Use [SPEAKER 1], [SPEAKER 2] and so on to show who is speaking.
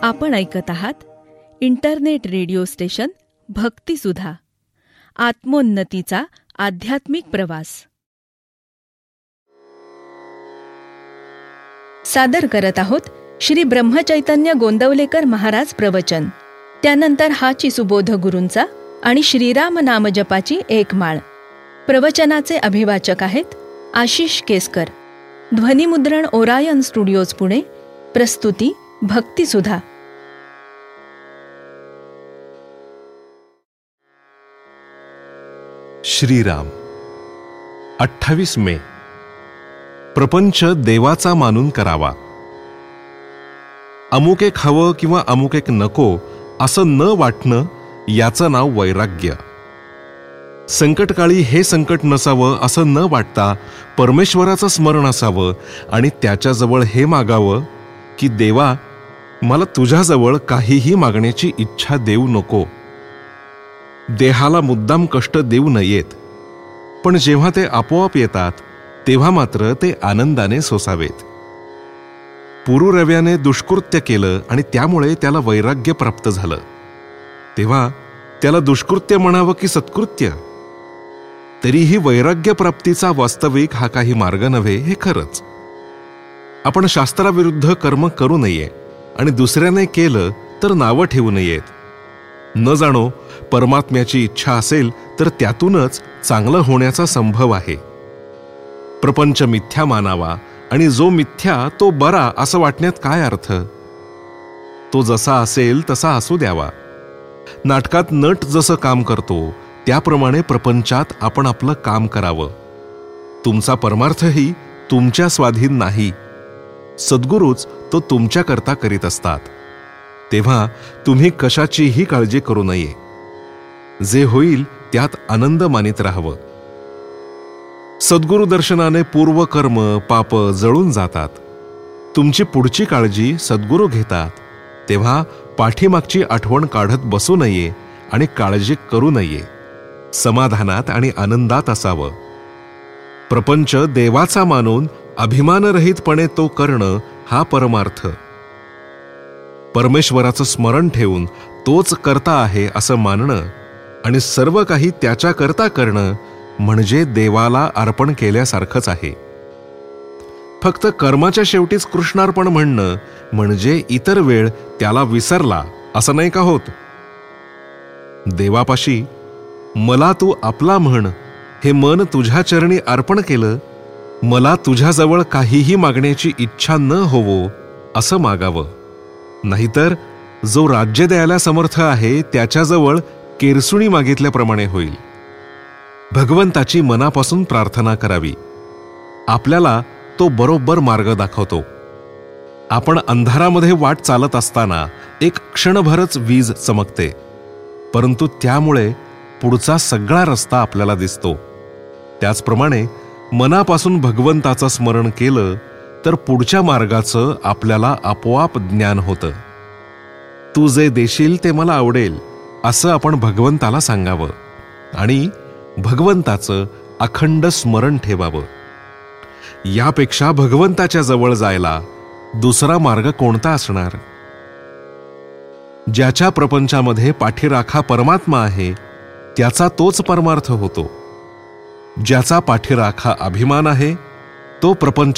[SPEAKER 1] आपण ऐकत आहात इंटरनेट रेडिओ स्टेशन भक्तिसुधा, आत्मोन्नतीचा आध्यात्मिक प्रवास. सादर करत आहोत श्री ब्रह्मचैतन्य गोंदवलेकर महाराज प्रवचन. त्यानंतर हाची सुबोध गुरूंचा आणि श्रीराम नामजपाची एक माळ. प्रवचनाचे अभिवाचक आहेत आशिष केसकर. ध्वनिमुद्रण ओरायन स्टुडिओज पुणे. प्रस्तुती भक्तिसुधा.
[SPEAKER 2] श्रीराम. 28 मे. प्रपंच देवाचा मानून करावा. अमुक एक हवं किंवा अमुक एक नको असं न वाटणं याचं नाव वैराग्य. संकटकाळी हे संकट नसावं असं न वाटता परमेश्वराचं स्मरण असावं आणि त्याच्याजवळ हे मागावं की देवा, मला तुझ्याजवळ काहीही मागण्याची इच्छा देऊ नको. देहाला मुद्दाम कष्ट देऊ नयेत, पण जेव्हा ते आपोआप येतात तेव्हा मात्र ते आनंदाने सोसावेत. पुरुरव्याने दुष्कृत्य केलं आणि त्यामुळे त्याला वैराग्य प्राप्त झालं, तेव्हा त्याला दुष्कृत्य म्हणावं की सत्कृत्य? तरीही वैराग्य प्राप्तीचा वास्तविक हा काही मार्ग नव्हे हे खरंच. आपण शास्त्राविरुद्ध कर्म करू नये आणि दुसऱ्याने केलं तर नावं ठेवू नयेत. न जाणो परमात्म्याची इच्छा असेल तर त्यातूनच चांगलं होण्याचा संभव आहे. प्रपंच मिथ्या मानावा आणि जो मिथ्या तो बरा असं वाटण्यात काय अर्थ? तो जसा असेल तसा असू द्यावा. नाटकात नट जसं काम करतो त्याप्रमाणे प्रपंचात आपण आपलं काम करावं. तुमचा परमार्थही तुमच्या स्वाधीन नाही, सद्गुरूच तो तुमच्याकरता करीत असतात. तेव्हा तुम्ही कशाचीही काळजी करू नये. जे होईल त्यात आनंद मानित राहावं. सद्गुरु दर्शनाने पूर्व कर्म पाप जळून जातात. तुमची पुढची काळजी सद्गुरू घेतात. तेव्हा पाठीमागची आठवण काढत बसू नये आणि काळजी करू नये. समाधानात आणि आनंदात असावं. प्रपंच देवाचा मानून अभिमानरहितपणे तो करणं हा परमार्थ. परमेश्वराचं स्मरण ठेवून तोच करता आहे असं मानणं आणि सर्व काही त्याच्याकरता करणं म्हणजे देवाला अर्पण केल्यासारखंच आहे. फक्त कर्माच्या शेवटीच कृष्णार्पण म्हणणं म्हणजे इतर वेळ त्याला विसरला असं नाही का होत? देवापाशी मला तू आपला म्हण, हे मन तुझ्या चरणी अर्पण केलं, मला तुझ्याजवळ काहीही मागण्याची इच्छा न होवो असं मागावं. नाहीतर जो राज्य द्यायला समर्थ आहे त्याच्याजवळ केरसुणी मागितल्याप्रमाणे होईल. भगवंताची मनापासून प्रार्थना करावी. आपल्याला तो बरोबर मार्ग दाखवतो. आपण अंधारामध्ये वाट चालत असताना एक क्षणभरच वीज चमकते, परंतु त्यामुळे पुढचा सगळा रस्ता आपल्याला दिसतो. त्याचप्रमाणे मनापासून भगवंताचं स्मरण केलं तर पुढच्या मार्गाचं आपल्याला आपोआप ज्ञान होतं. तू जे देशील ते मला आवडेल असं आपण भगवंताला सांगावं आणि भगवंताचं अखंड स्मरण ठेवावं. यापेक्षा भगवंताच्या जवळ जायला दुसरा मार्ग कोणता असणार? ज्याच्या प्रपंचामध्ये पाठीराखा परमात्मा आहे त्याचा तोच परमार्थ होतो. ज्याचा पाठीराखा अभिमान आहे तो प्रपंच